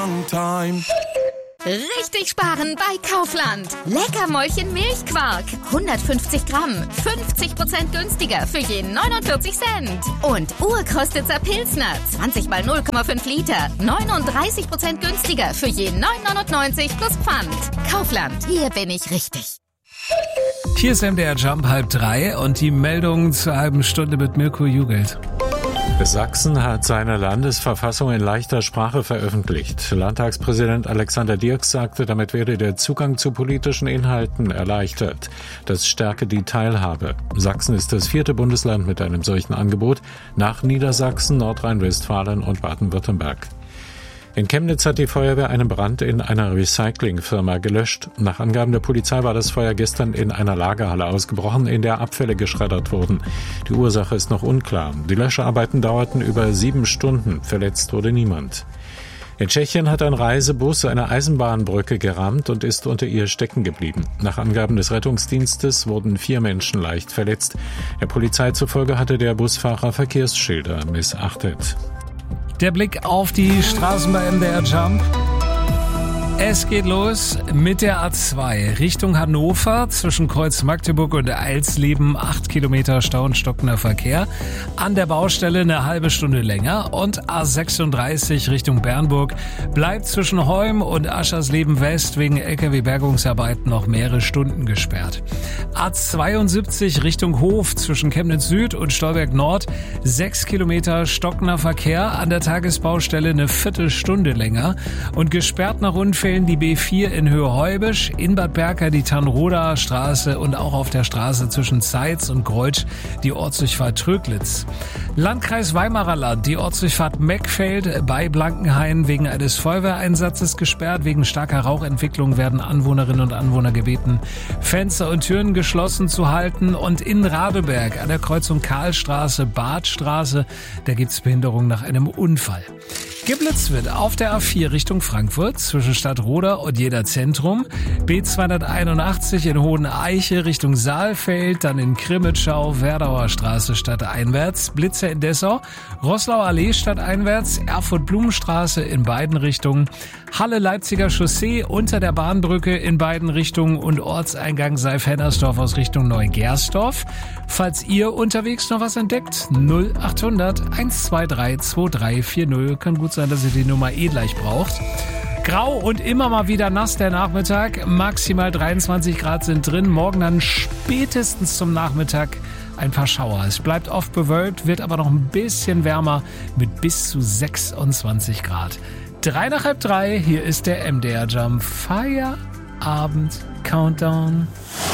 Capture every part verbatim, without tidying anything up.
Richtig sparen bei Kaufland. Leckermäulchen Milchquark. hundertfünfzig Gramm. fünfzig Prozent günstiger für jeden neunundvierzig Cent. Und Urkrostitzer Pilsner. zwanzig mal null Komma fünf Liter. neununddreißig Prozent günstiger für jeden neun neunundneunzig plus Pfand. Kaufland. Hier bin ich richtig. Hier ist M D R Jump halb drei und die Meldung zur halben Stunde mit Mirko Jugelt. Sachsen hat seine Landesverfassung in leichter Sprache veröffentlicht. Landtagspräsident Alexander Dirks sagte, damit werde der Zugang zu politischen Inhalten erleichtert. Das stärke die Teilhabe. Sachsen ist das vierte Bundesland mit einem solchen Angebot, nach Niedersachsen, Nordrhein-Westfalen und Baden-Württemberg. In Chemnitz hat die Feuerwehr einen Brand in einer Recyclingfirma gelöscht. Nach Angaben der Polizei war das Feuer gestern in einer Lagerhalle ausgebrochen, in der Abfälle geschreddert wurden. Die Ursache ist noch unklar. Die Löscharbeiten dauerten über sieben Stunden. Verletzt wurde niemand. In Tschechien hat ein Reisebus eine Eisenbahnbrücke gerammt und ist unter ihr stecken geblieben. Nach Angaben des Rettungsdienstes wurden vier Menschen leicht verletzt. Der Polizei zufolge hatte der Busfahrer Verkehrsschilder missachtet. Der Blick auf die Straßen bei M D R Jump. Es geht los mit der A zwei Richtung Hannover zwischen Kreuz Magdeburg und Eilsleben. Acht Kilometer Stau und stockender Verkehr. An der Baustelle eine halbe Stunde länger. Und A sechsunddreißig Richtung Bernburg bleibt zwischen Heum und Aschersleben West wegen L K W-Bergungsarbeiten noch mehrere Stunden gesperrt. A zweiundsiebzig Richtung Hof zwischen Chemnitz Süd und Stolberg Nord. Sechs Kilometer stockender Verkehr. An der Tagesbaustelle eine Viertelstunde länger. Und gesperrt nach Unfällen die B vier in Höhe Heubisch, in Bad Berka die Tannroder Straße und auch auf der Straße zwischen Zeitz und Greutsch die Ortsdurchfahrt Tröglitz. Landkreis Weimarer Land, die Ortsdurchfahrt Meckfeld bei Blankenhain wegen eines Feuerwehreinsatzes gesperrt. Wegen starker Rauchentwicklung werden Anwohnerinnen und Anwohner gebeten, Fenster und Türen geschlossen zu halten. Und in Radeberg an der Kreuzung Karlstraße, Badstraße, da gibt es Behinderung nach einem Unfall. Geblitzt wird auf der A vier Richtung Frankfurt zwischen Stadtroda und Jeder Zentrum, B zweihunderteinundachtzig in Hoheneiche Richtung Saalfeld, dann in Krimitschau, Werdauer Straße stadteinwärts, Blitzer in Dessau, Roßlauer Allee stadteinwärts, Erfurt-Blumenstraße in beiden Richtungen, Halle-Leipziger Chaussee unter der Bahnbrücke in beiden Richtungen und Ortseingang Seif-Hennersdorf aus Richtung Neugersdorf. Falls ihr unterwegs noch was entdeckt, null achthundert eins zwei drei zwei drei vier null. Kann gut sein, dass ihr die Nummer eh gleich braucht. Grau und immer mal wieder nass der Nachmittag. Maximal dreiundzwanzig Grad sind drin. Morgen dann spätestens zum Nachmittag ein paar Schauer. Es bleibt oft bewölkt, wird aber noch ein bisschen wärmer mit bis zu sechsundzwanzig Grad. Drei nach halb drei, hier ist der M D R Jump Feierabend Countdown.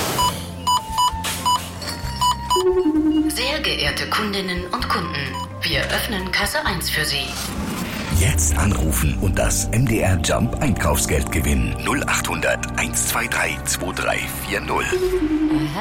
Sehr geehrte Kundinnen und Kunden, wir öffnen Kasse eins für Sie. Jetzt anrufen und das M D R Jump Einkaufsgeld gewinnen. null achthundert eins zwei drei zwei drei vier null.